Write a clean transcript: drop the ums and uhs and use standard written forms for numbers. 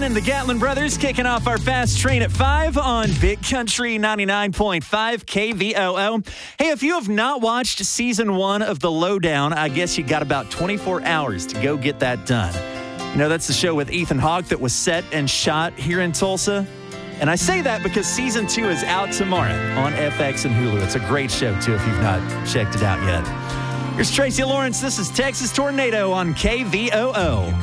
and the Gatlin Brothers kicking off our fast train at 5 on Big Country 99.5 KVOO. Hey, if you have not watched season 1 of The Lowdown, I guess you got about 24 hours to go get that done. You know, that's the show with Ethan Hawke that was set and shot here in Tulsa. And I say that because season 2 is out tomorrow on FX and Hulu. It's a great show, too, if you've not checked it out yet. Here's Tracy Lawrence. This is Texas Tornado on KVOO.